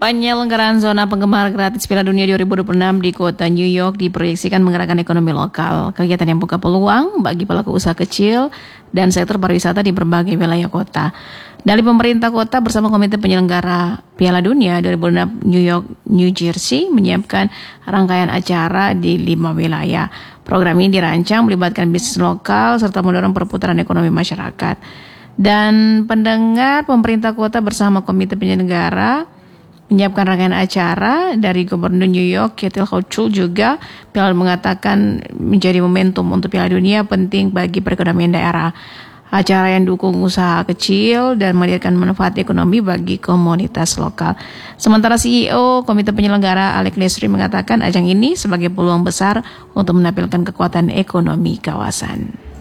Penyelenggaraan zona penggemar gratis Piala Dunia 2026 di kota New York diproyeksikan menggerakkan ekonomi lokal. Kegiatan yang buka peluang bagi pelaku usaha kecil dan sektor pariwisata di berbagai wilayah kota. Dari pemerintah kota bersama komite penyelenggara Piala Dunia 2026 New York, New Jersey menyiapkan rangkaian acara di 5 wilayah. Program ini dirancang melibatkan bisnis lokal serta mendorong perputaran ekonomi masyarakat. Dan pendengar, pemerintah kota bersama komite penyelenggara menyiapkan rangkaian acara. Dari Gubernur New York, Ketil Hochul juga mengatakan menjadi momentum untuk Piala Dunia penting bagi perekonomian daerah. Acara yang dukung usaha kecil dan melihatkan manfaat ekonomi bagi komunitas lokal. Sementara CEO Komite Penyelenggara Alec Leslie mengatakan ajang ini sebagai peluang besar untuk menampilkan kekuatan ekonomi kawasan.